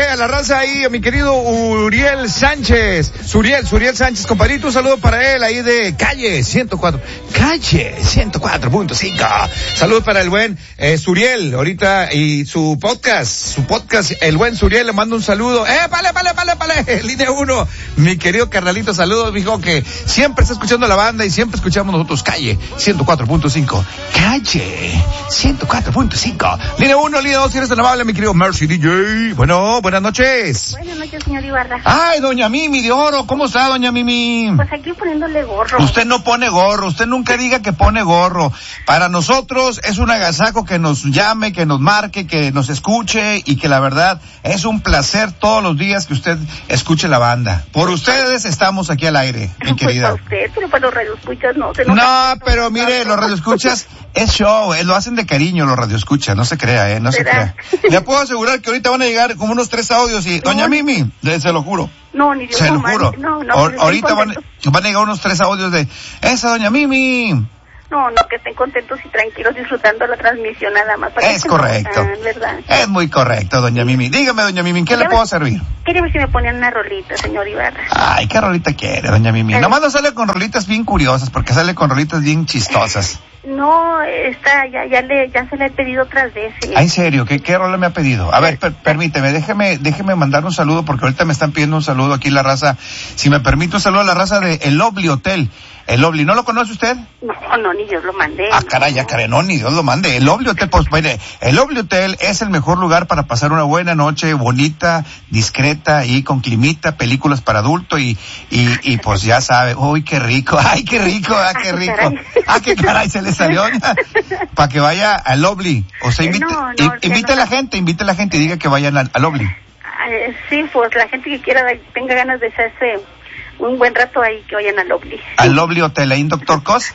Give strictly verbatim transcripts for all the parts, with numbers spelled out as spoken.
a la raza ahí, a mi querido Uriel Sánchez. Suriel, Suriel Sánchez, compadrito, un saludo para él ahí de Calle ciento cuatro. Calle ciento cuatro punto cinco. Saludos para el buen eh, Suriel, ahorita, y su podcast, su podcast, el buen Suriel, le mando un saludo. ¡Eh, vale, vale, vale, vale! Línea uno, mi querido carnalito, saludos, mijo, que siempre está escuchando la banda y siempre escuchamos nosotros Calle ciento cuatro punto cinco. Calle ciento cuatro punto cinco. Línea uno, línea dos, si eres tan amable, mi querido Mercy D J. Bueno, buenas noches. Buenas noches, señor Ibarra. Ay, doña Mimi de Oro, ¿cómo está, doña Mimi? Pues aquí poniéndole gorro. Usted no pone gorro, usted nunca diga que pone gorro. Para nosotros es un agasajo que nos llame, que nos marque, que nos escuche, y que la verdad es un placer todos los días que usted escuche la banda. Por ustedes estamos aquí al aire, mi querida. Pues para usted, pero para los radioescuchas no. Se no, pero mire, los radioescuchas es show, eh, lo hacen de cariño los radioescuchas, no se crea, eh, no se crea. Le puedo asegurar que ahorita van a llegar como unos tres audios y, doña Mimi, se lo juro. No, ni Dios. Se lo man, juro. No, no, o, ahorita van, van a llegar unos tres audios de, esa doña Mimi. No, no, que estén contentos y tranquilos disfrutando la transmisión nada más. Para es correcto. Ah, ¿verdad? Es muy correcto, doña Mimi. Dígame, doña Mimi, ¿en qué le puedo servir? Quería ver si me ponían una rolita, señor Ibarra. Ay, ¿qué rolita quiere, doña Mimi? Eh. Nomás no sale con rolitas bien curiosas, porque sale con rolitas bien chistosas. No, está, ya, ya le, ya se le he pedido otras veces. Ah, ¿en serio? ¿Qué, qué rola me ha pedido? A ver, per, permíteme, déjeme, déjeme mandar un saludo, porque ahorita me están pidiendo un saludo aquí la raza. Si me permite, un saludo a la raza de El Lovely Hotel. El Lovely, ¿no lo conoce usted? No, no, ni Dios lo mandé. Ah, caray, ya, caray, no, ni Dios lo mande. El Lovely Hotel, pues, mire, el Lovely Hotel es el mejor lugar para pasar una buena noche, bonita, discreta, y con climita, películas para adulto, y, y, y pues ya sabe, uy, qué rico, ay, qué rico, ah, qué rico. Ah, qué caray, se le salió. Para que vaya al Lovely. O sea, invite, no, no, invite no, a la gente, invite a la gente y diga que vayan al, al Lovely. Eh, sí, pues la gente que quiera, tenga ganas de hacerse un buen rato ahí, que vayan al Lovely. Al Lovely Hotel, ahí en Doctor Cos.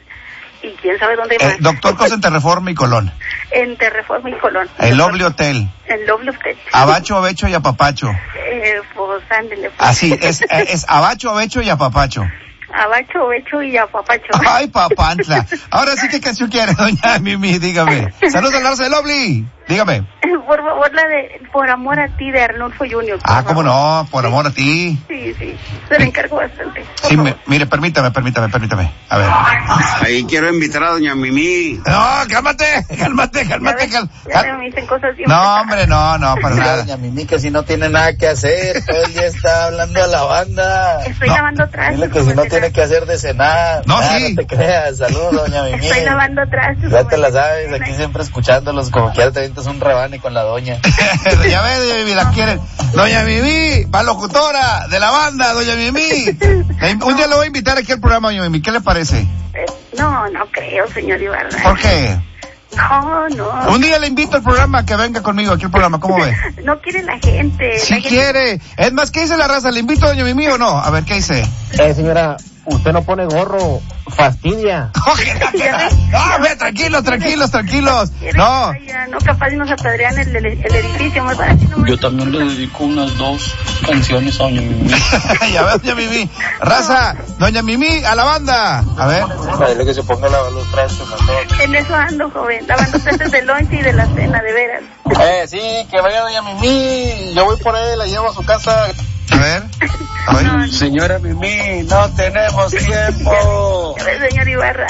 Y quién sabe dónde más. Eh, Doctor Cos en Terreforma y Colón. En Terreforma y Colón. El Lovely Hotel. El Lovely Hotel. Abacho, Abecho y Apapacho. Eh, pues ándele. Pues. Así, es, es Abacho, Abecho y Apapacho. Abacho, Becho y Apapacho. Ay, papantla. Ahora sí, ¿qué canción quiere, doña Mimi? Dígame. Saludos a la raza de Lovely. Dígame. Por favor, la de Por Amor a Ti de Arnulfo junior Ah, cómo no, Por Amor a Ti. Sí, sí, se le encargo bastante. Sí, me, mire, permítame, permítame, permítame. A ver. Ahí quiero invitar a doña Mimi. No, cálmate, cálmate, cálmate. Ya, cal, ya cal... me dicen cosas bien. No, hombre, no, no, para Mira, nada. doña Mimi, que si no tiene nada que hacer, todo el día está hablando a la banda. Estoy no. lavando trastes. Dile que si no tiene que hacer de cenar. No, nada, sí. No te creas. Saludos, doña Mimi. Estoy lavando trastes. Ya te la sabes, aquí siempre escuchándolos, como quiera te avientas un rebane con la doña. Ya ves, doña Mimi, la quieren. Doña Mimi, pa' locutora de la banda, doña Mimi. Un día le voy a invitar aquí al programa, doña Mimi, ¿qué le parece? Eh, no, no creo, señor Ibarra. ¿Por qué? No, no. Un día le invito al programa, que venga conmigo aquí al programa, ¿cómo ve? No quiere la gente. Si la gente... quiere. Es más, ¿qué dice la raza? ¿Le invito a doña Mimi o no? A ver, ¿qué dice? Eh, señora, usted no pone gorro, fastidia. No, ve, tranquilos, tranquilos, tranquilos. No. No, capaz y nos apedrean el, el, el edificio más barato. No, yo también le dedico unas dos canciones a doña Mimi. Ya ves, doña Mimi. Raza, doña Mimi, a la banda. A ver. Dile que se ponga a lavar los trastes. En eso ando, joven, lavando trastes del lonche y de la cena, de veras. Eh, sí, que vaya doña Mimi. Yo voy por ahí, la llevo a su casa. A ver. A ver. No, Señora Mimi, no tenemos tiempo. no, señor Ibarra.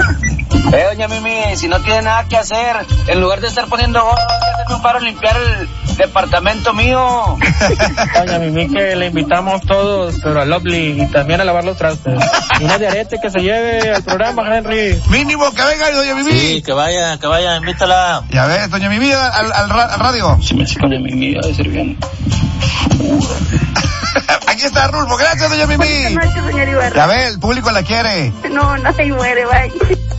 Eh, doña Mimi, si no tiene nada que hacer, en lugar de estar poniendo gorro, hazme un paro a limpiar el departamento mío. Doña Mimi, que le invitamos todos, pero a Lovely y también a lavar los trastes. Y una de arete que se lleve al programa, Henry. Mínimo que venga, doña Mimi. Sí, que vaya, que vaya, invítala. Ya ves, doña Mimi, al, al, al, al radio. Si me hace con doña Mimi, ha de ser bien. Aquí está Rulfo. Gracias, doña Mimi. Buenas noches, señor Ibarra. Ya ves, el público la quiere. No, no se muere, vaya.